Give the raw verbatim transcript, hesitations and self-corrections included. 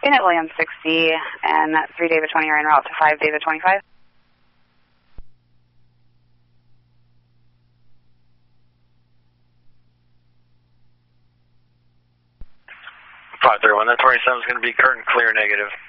Unit Williams sixty and three David twenty are en route to five David twenty-five. five thirty-one, that twenty-seven is going to be curtain clear negative.